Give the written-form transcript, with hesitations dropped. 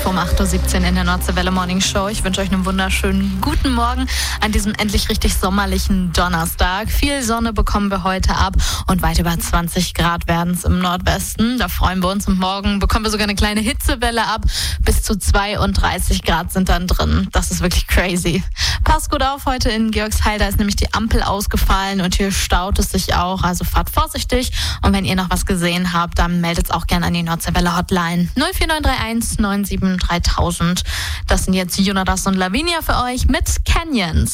Info um 8.17 Uhr in der Nordseewelle Morning Show. Ich wünsche euch einen wunderschönen guten Morgen an diesem endlich richtig sommerlichen Donnerstag. Viel Sonne bekommen wir heute ab und weit über 20 Grad werden es im Nordwesten. Da freuen wir uns und morgen bekommen wir sogar eine kleine Hitzewelle ab. Bis zu 32 Grad sind dann drin. Das ist wirklich crazy. Passt gut auf, heute in Georgsheil, da ist nämlich die Ampel ausgefallen und hier staut es sich auch. Also fahrt vorsichtig und wenn ihr noch was gesehen habt, dann meldet es auch gerne an die Nordseewelle Hotline 04931 97 3000. Das sind jetzt Jonas und Lavinia für euch mit Canyons.